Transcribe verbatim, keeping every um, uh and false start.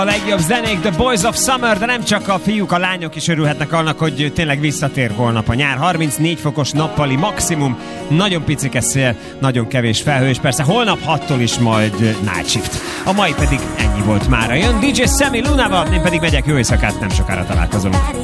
A legjobb zenék, The Boys of Summer, de nem csak a fiúk, a lányok is örülhetnek annak, hogy tényleg visszatér holnap a nyár. harmincnégy fokos nappali maximum, nagyon picike szél, nagyon kevés felhő, és persze holnap hattól is majd night shift. A mai pedig ennyi volt mára. Jön dé dzsé Sammy Lunával, én pedig megyek, jó éjszakát, nem sokára találkozunk.